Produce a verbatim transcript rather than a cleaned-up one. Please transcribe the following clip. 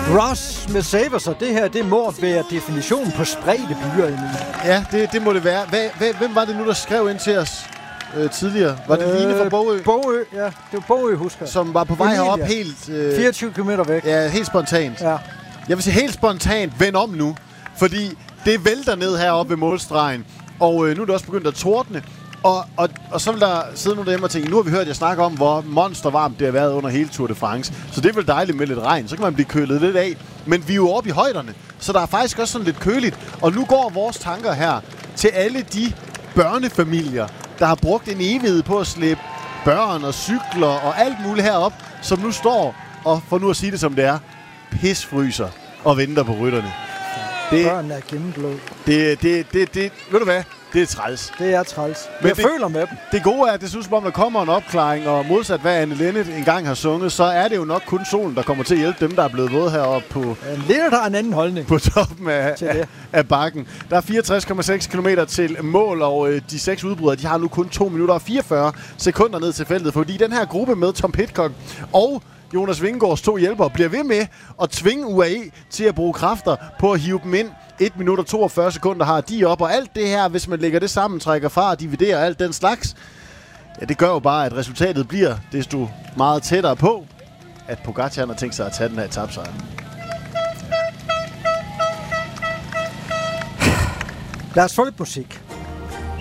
Ross med Saver, så det her, det må være definitionen på spredte byer, Emil. Ja, det, det må det være. Hva, hva, hvem var det nu, der skrev ind til os øh, tidligere? Var det øh, Line fra Bogø? Bogø, ja. Det var Bogø, husker jeg. Som var på vej Emilia. herop helt... Øh, fireogtyve kilometer væk. Ja, helt spontant. Ja. Jeg vil sige helt spontant, vend om nu. Fordi det vælter ned heroppe ved målstregen. Og øh, nu er det også begyndt at tordne. Og, og, og så vil der sidde nogle derhjemme og tænke, nu har vi hørt jer snakke om, hvor monstervarmt det har været under hele Tour de France. Så det er vel dejligt med lidt regn. Så kan man blive kølet lidt af. Men vi er jo oppe i højderne, så der er faktisk også sådan lidt køligt. Og nu går vores tanker her til alle de børnefamilier, der har brugt en evighed på at slæbe børn og cykler og alt muligt herop, som nu står, og for nu at sige det som det er, pisfryser og venter på rytterne. Det, Børn er gennemblod. Det, det, det, det, ved du hvad? Det er træls. Det er træls. Men jeg det, føler med dem. Det gode er, at det synes, om der kommer en opklaring, og modsat hvad Anne Linnet engang har sunget, så er det jo nok kun solen, der kommer til at hjælpe dem, der er blevet våde heroppe på... Linnet har en anden holdning. På toppen af, af, af bakken. Der er fireogtres komma seks kilometer til mål, og øh, de seks udbrydere, de har nu kun to minutter og fireogfyrre sekunder ned til feltet, fordi den her gruppe med Tom Pidcock og Jonas Vingegaards to hjælpere bliver ved med at tvinge U A E til at bruge kræfter på at hive dem ind. et minut og toogfyrre sekunder har de op, og alt det her, hvis man lægger det sammen, trækker fra og dividerer alt den slags, ja, det gør jo bare, at resultatet bliver desto meget tættere på, at Pogacar har tænkt sig at tage den her etapesejr. Lad os få lidt musik.